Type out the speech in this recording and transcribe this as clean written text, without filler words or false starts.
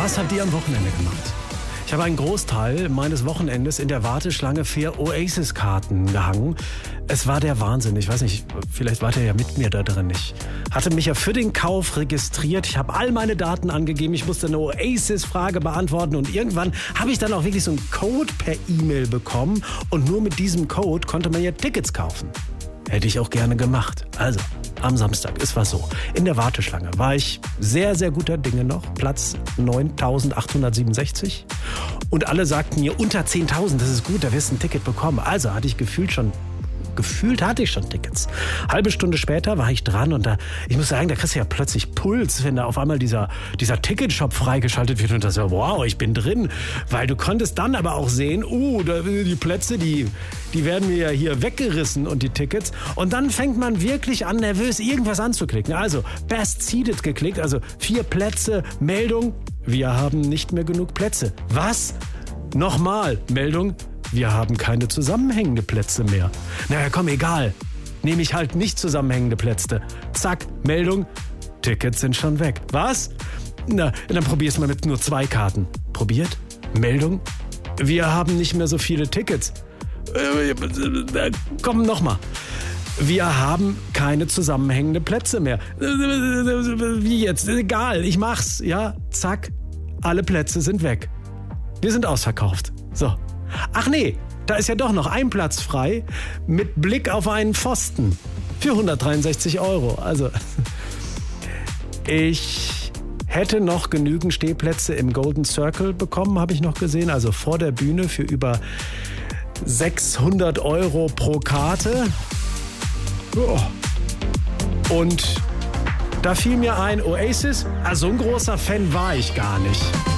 Was habt ihr am Wochenende gemacht? Ich habe einen Großteil meines Wochenendes in der Warteschlange für Oasis-Karten gehangen. Es war der Wahnsinn. Ich weiß nicht, vielleicht wart ihr ja mit mir da drin. Ich hatte mich ja für den Kauf registriert. Ich habe all meine Daten angegeben. Ich musste eine Oasis-Frage beantworten. Und irgendwann habe ich dann auch wirklich so einen Code per E-Mail bekommen. Und nur mit diesem Code konnte man ja Tickets kaufen. Hätte ich auch gerne gemacht. Also, am Samstag, es war so. In der Warteschlange war ich sehr, sehr guter Dinge noch. Platz 9.867. Und alle sagten mir, unter 10.000, das ist gut, da wirst du ein Ticket bekommen. Also hatte ich gefühlt hatte ich schon Tickets. Halbe Stunde später war ich dran und ich muss sagen, da kriegst du ja plötzlich Puls, wenn da auf einmal dieser Ticketshop freigeschaltet wird und das so, wow, ich bin drin. Weil du konntest dann aber auch sehen, die Plätze, die werden mir ja hier weggerissen und die Tickets. Und dann fängt man wirklich an, nervös irgendwas anzuklicken. Also Best Seated geklickt, also 4 Plätze, Meldung, wir haben nicht mehr genug Plätze. Was? Nochmal, Meldung, wir haben keine zusammenhängende Plätze mehr. Naja, komm, egal. Nehme ich halt nicht zusammenhängende Plätze. Zack, Meldung, Tickets sind schon weg. Was? Na, dann probier's mal mit nur 2 Karten. Probiert? Meldung, wir haben nicht mehr so viele Tickets. Komm, nochmal. Wir haben keine zusammenhängende Plätze mehr. Wie jetzt? Egal, ich mach's. Ja, zack, alle Plätze sind weg. Wir sind ausverkauft. So. Ach nee, da ist ja doch noch ein Platz frei mit Blick auf einen Pfosten für 163 €. Also, ich hätte noch genügend Stehplätze im Golden Circle bekommen, habe ich noch gesehen. Also vor der Bühne für über 600 € pro Karte. Und da fiel mir ein, Oasis, so ein großer Fan war ich gar nicht.